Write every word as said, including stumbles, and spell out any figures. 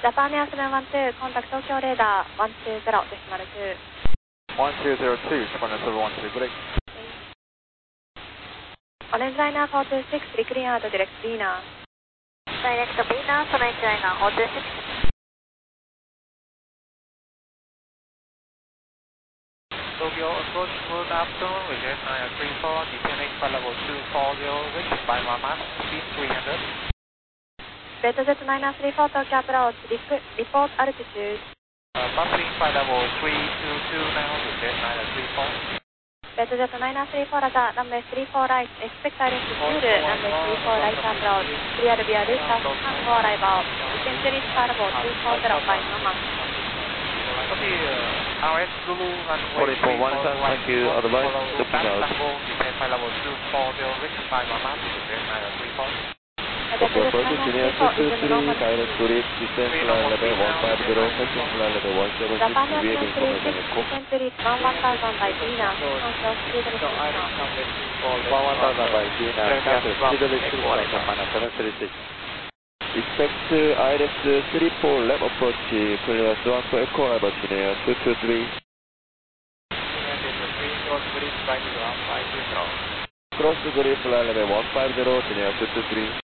Japan Airline one two, contact Tokyo radar one two zero decimal two. one two zero two, Japan Airline one two, break. Orange Liner four two six, reclean out direct Vienna. Direct Vienna, Orange Liner four two six. Tokyo approach, good afternoon, with Jet nine three four, descending flight level two four zero, reach by one map, speed three hundred. Delta Jet nine three four, Tokyo approach, report altitude. Uh, passing flight level three two two now, with Jet nine three four. Delta Jet nine three four, Raza, runway three four right, expect altitude, runway three four right approach, clear via Delta, Tango arrival, descend to reach flight level two four zero by Mahan. Copy, uh, R S Zulu runway four one seven, thank you, otherwise, looking out. Tango, descend flight level two four zero, reach by Mahan, with Jet nine three four. Delta Jet nine three four, resume normal. direct to reach, descend flight level one five zero, passing flight level one seven six, Japan V A Airline three six, descend to reach one one thousand by Vienna, cancel speed restriction. one one thousand by Vienna, cancel speed restriction, Japan seven three six. Expect I L S three four left approach, clear Swan to Echo arrival, Chinook two two three. Cross grid flight level one five zero, Chinook two two three.